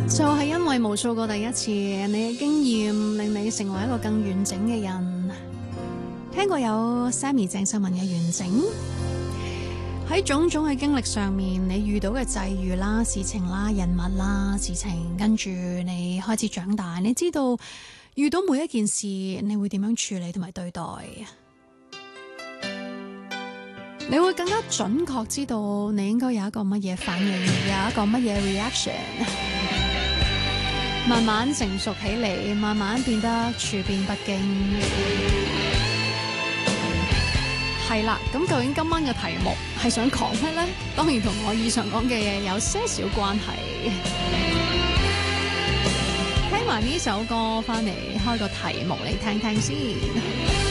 就係因為無數個第一次，你嘅經驗令你成為一個更完整嘅人。聽過有 Sammy 鄭秀文嘅完整，喺種種嘅經歷上面，你遇到嘅際遇啦、事情啦、人物啦、事情，跟住你開始長大，你知道遇到每一件事，你會點樣處理同埋對待，你會更加準確知道你應該有一個乜嘢反應，有一個乜嘢 reaction， 慢慢成熟起嚟，慢慢變得處變不驚。係啦，咁究竟今晚嘅題目係想講咩呢？當然同我以上講嘅嘢有些少關係。聽埋呢首歌返嚟，開個題目嚟聽聽先。